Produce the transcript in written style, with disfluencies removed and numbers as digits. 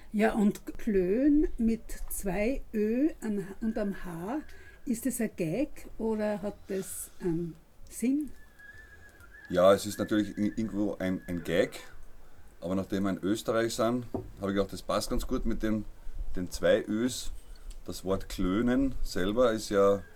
Ja, und Klön mit zwei Ö und am H, ist das ein Gag oder hat das einen Sinn? Ja, es ist natürlich irgendwo ein Gag, aber nachdem wir in Österreich sind, habe ich gedacht, das passt ganz gut mit den zwei Ös. Das Wort klönen selber ist ja